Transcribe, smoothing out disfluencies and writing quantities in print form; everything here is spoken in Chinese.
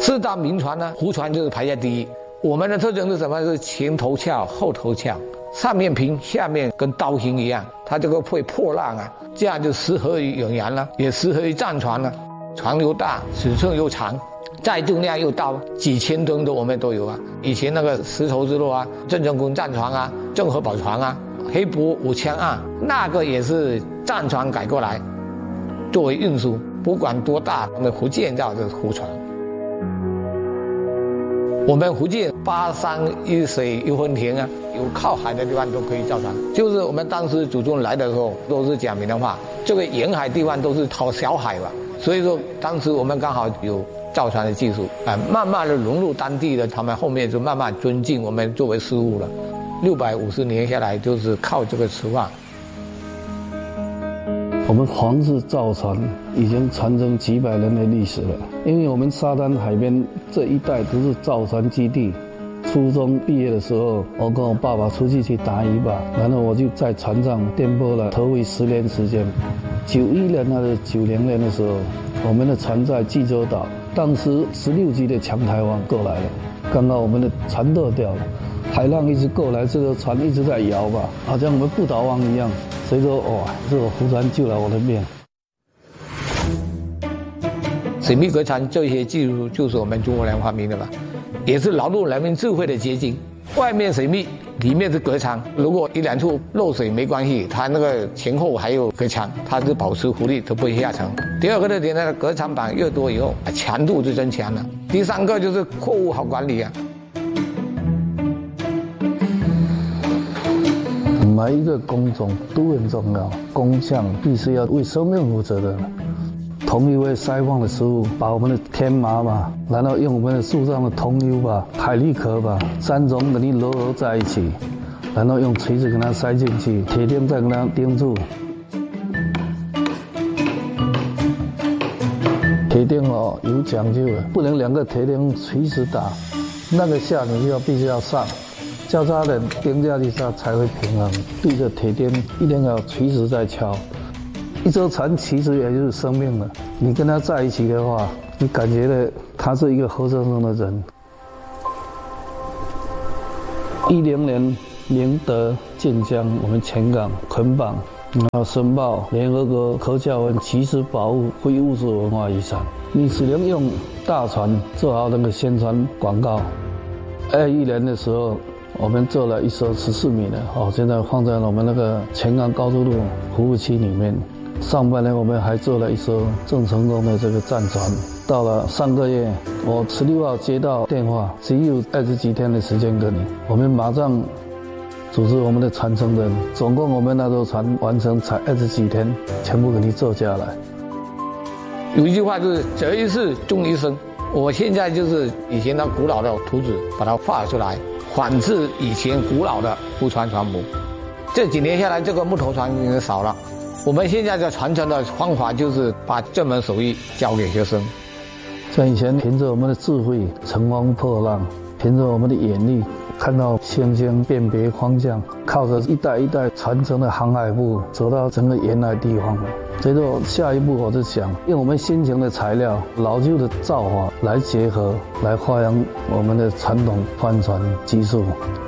四大名船呢，湖船就是排在第一。我们的特征是什么？是前头翘，后头翘，上面平，下面跟刀形一样，它这个会破浪啊，这样就适合于远洋了，也适合于战船了。船又大，尺寸又长，载重量又大，几千吨的我们都有啊。以前那个丝绸之路啊，郑成功战船啊，郑和宝船啊，黑泊五千岸，那个也是战船改过来作为运输，不管多大，我们福建造的湖船。我们福建8山1水1分田啊，有靠海的地方都可以造船。就是我们当时祖宗来的时候，都是讲闽南话，这个沿海地方都是讨小海嘛，所以说当时我们刚好有造船的技术啊，慢慢的融入当地的，他们后面就慢慢尊敬我们作为师傅了。650年下来，就是靠这个吃饭。 我们皇室造船已经传承几百年的历史了，因为我们沙滩海边这一带都是造船基地。初中毕业的时候，我跟我爸爸出去打渔吧，然后我就在船上颠簸了头尾10年时间。91年还是90年的时候，我们的船在济州岛，当时16级的强台风过来了，刚好我们的船舵掉了，海浪一直过来，这个船一直在摇吧，好像我们不倒翁一样。谁说哇，这个湖船救了我的命。 水密隔船这些技术就是我们中国人发明的嘛，也是劳动人民智慧的结晶。外面水密，里面是隔舱，如果一两处漏水没关系，它那个前后还有隔舱，它是保持浮力，它不会下沉。第二个特点呢，隔舱板越多以后，强度就增强了。第三个就是货物好管理啊。 每一个工种都很重要，工匠必须要为生命负责的。同一位筛放的师傅，把我们的天麻吧，然后用我们的树上的桐油吧、海蛎壳吧，3种给你揉合在一起，然后用锤子给它塞进去，铁钉再给它钉住。铁钉哦有讲究的，不能2个铁钉垂直打，那个下你就必须要上。交叉的钉下去它才会平衡，对着铁钉一定要垂直在敲。一艘船其实也就是生命了，你跟它在一起的话，你感觉到他是一个活生生的人。10年明德建江，我们前港捆绑，然后申报联合国科教文及时保护非物质文化遗产。你只能用大船做好那个宣传广告。21年的时候，我们做了一艘14米的，现在放在了我们那个前港高速路服务区里面。上半年我们还做了一艘郑成功的这个战船。到了上个月，我16号接到电话，只有20几天的时间给你，我们马上组织我们的传承人，总共我们那艘船完成才20几天，全部给你做下来。 有一句话就是择一事终一生，我现在就是以前那古老的图纸，把它画出来，仿制以前古老的湖船船模。这几年下来，这个木头船已经少了。我们现在的传承的方法就是把这门手艺教给学生。 像以前凭着我们的智慧乘风破浪，凭着我们的眼力看到星星辨别方向，靠着一代一代传承的航海部走到整个沿海地方。所以说下一步我就想用我们新型的材料、老旧的造法来结合，来发扬我们的传统帆船技术。